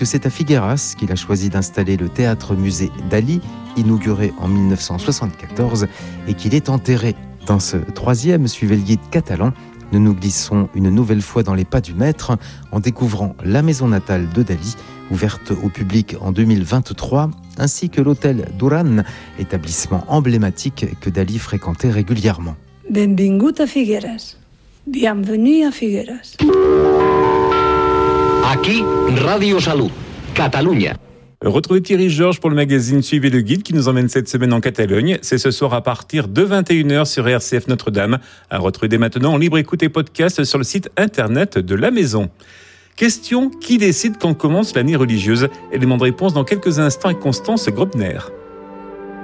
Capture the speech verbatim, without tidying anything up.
que c'est à Figueras qu'il a choisi d'installer le théâtre-musée Dali, inauguré en mille neuf cent soixante-quatorze, et qu'il est enterré. Dans ce troisième, suivez le guide catalan, nous nous glissons une nouvelle fois dans les pas du maître en découvrant la maison natale de Dali, ouverte au public en deux mille vingt-trois, ainsi que l'hôtel Duran, établissement emblématique que Dali fréquentait régulièrement. Benvingut a Figueras. Bienvenue à Figueras. Aquí, Radio Salut, Catalunya. Retrouvez Thierry Georges pour le magazine Suivez le guide qui nous emmène cette semaine en Catalogne. C'est ce soir à partir de vingt et une heures sur R C F Notre-Dame. À retrouver dès maintenant en libre écoute et podcast sur le site internet de la maison. Question, qui décide quand commence l'année religieuse ? Élément de réponse dans quelques instants avec Constance Grobner.